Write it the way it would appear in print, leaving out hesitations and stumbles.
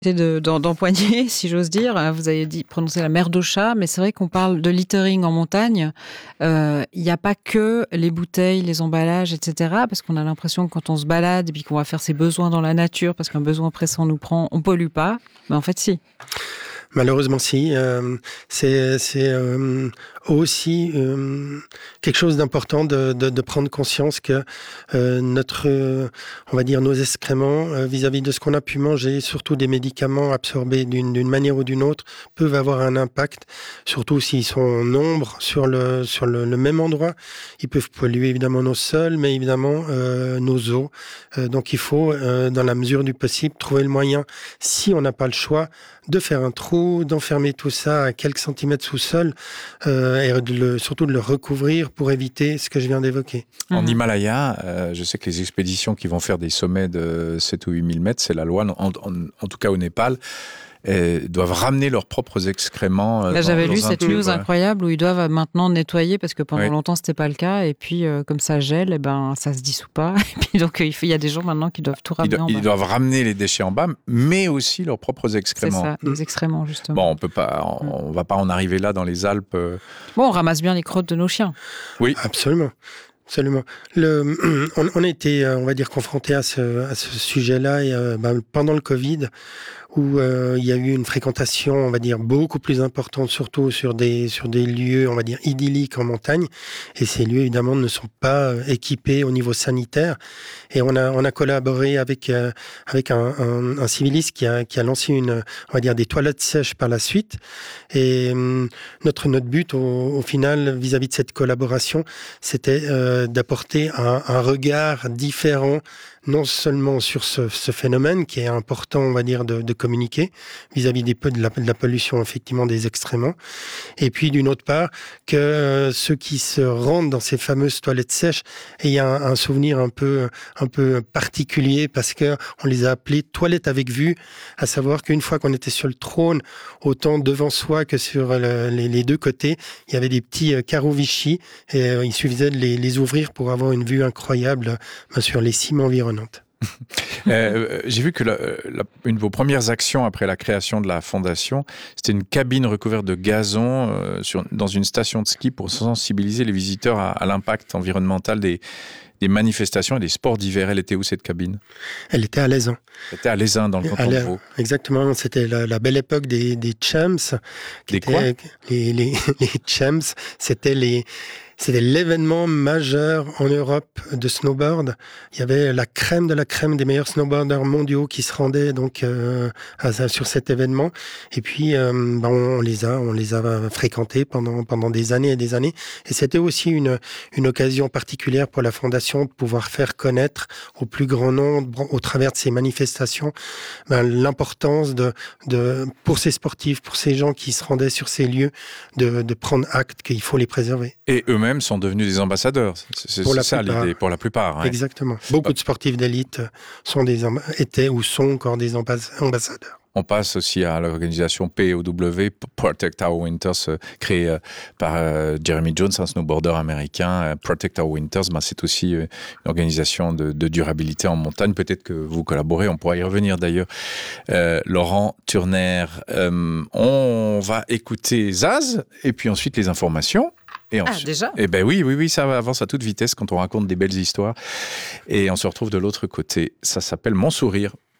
D'empoigner, si j'ose dire. Vous avez prononcé la mer d'eau chat, mais c'est vrai qu'on parle de littering en montagne. Il n'y a pas que les bouteilles, les emballages, etc. Parce qu'on a l'impression que quand on se balade et puis qu'on va faire ses besoins dans la nature, parce qu'un besoin pressant nous prend, on pollue pas. Mais en fait, si. Malheureusement, si. C'est aussi quelque chose d'important de prendre conscience que on va dire, nos excréments vis-à-vis de ce qu'on a pu manger, surtout des médicaments absorbés d'une manière ou d'une autre, peuvent avoir un impact, surtout s'ils sont en nombre sur le même endroit. Ils peuvent polluer évidemment nos sols, mais évidemment nos eaux. Donc il faut, dans la mesure du possible, trouver le moyen, si on n'a pas le choix, de faire un trou, d'enfermer tout ça à quelques centimètres sous sol et surtout de le recouvrir pour éviter ce que je viens d'évoquer. En Himalaya, je sais que les expéditions qui vont faire des sommets de 7 ou 8 000 mètres, c'est la loi, en tout cas au Népal, doivent ramener leurs propres excréments. Là, j'avais lu cette news incroyable où ils doivent maintenant nettoyer parce que pendant longtemps c'était pas le cas et puis comme ça gèle, ça se dissout pas. Et puis donc il y a des gens maintenant qui doivent tout ramener en bas. Ils doivent ramener les déchets en bas, mais aussi leurs propres excréments. C'est ça, les excréments justement. Bon, on va pas en arriver là dans les Alpes. Bon, on ramasse bien les crottes de nos chiens. Oui, absolument. Absolument. On a été, on va dire, confronté à ce sujet-là pendant le Covid, où il y a eu une fréquentation, on va dire, beaucoup plus importante, surtout sur des lieux, on va dire, idylliques en montagne. Et ces lieux, évidemment, ne sont pas équipés au niveau sanitaire. Et on a collaboré avec un civiliste qui a lancé on va dire, des toilettes sèches par la suite. Et notre but, au final, vis-à-vis de cette collaboration, c'était d'apporter un regard différent, non seulement sur ce phénomène qui est important, on va dire, de communiquer vis-à-vis de la pollution, effectivement, des excréments, et puis d'une autre part, que ceux qui se rendent dans ces fameuses toilettes sèches aient un souvenir un peu particulier, parce que on les a appelées toilettes avec vue, à savoir qu'une fois qu'on était sur le trône, autant devant soi que sur les deux côtés, il y avait des petits carreaux Vichy, et il suffisait de les ouvrir pour avoir une vue incroyable sur les cimes environnantes. J'ai vu que une de vos premières actions après la création de la fondation, c'était une cabine recouverte de gazon dans une station de ski pour sensibiliser les visiteurs à l'impact environnemental des manifestations et des sports d'hiver. Elle était où, cette cabine ? Elle était à Lézin. Elle était à Lézin, dans le canton de Vaud. Exactement, c'était la belle époque des champs. Les champs, c'était l'événement majeur en Europe de snowboard. Il y avait la crème de la crème des meilleurs snowboarders mondiaux qui se rendaient donc sur cet événement. Et puis on les a fréquentés pendant des années et des années. Et c'était aussi une occasion particulière pour la fondation de pouvoir faire connaître au plus grand nombre, au travers de ces manifestations, l'importance pour ces sportifs, pour ces gens qui se rendaient sur ces lieux, de prendre acte qu'il faut les préserver. Et eux-mêmes sont devenus des ambassadeurs. C'est ça l'idée, pour la plupart. Hein. Exactement. Beaucoup de sportifs d'élite étaient ou sont encore des ambassadeurs. On passe aussi à l'organisation POW, Protect Our Winters, créée par Jeremy Jones, un snowboarder américain. Protect Our Winters, c'est aussi une organisation de durabilité en montagne. Peut-être que vous collaborez, on pourra y revenir d'ailleurs. Laurent Turner, on va écouter Zaz, et puis ensuite les informations. Déjà ? Eh ben oui, ça avance à toute vitesse quand on raconte des belles histoires. Et on se retrouve de l'autre côté. Ça s'appelle Mon Sourire.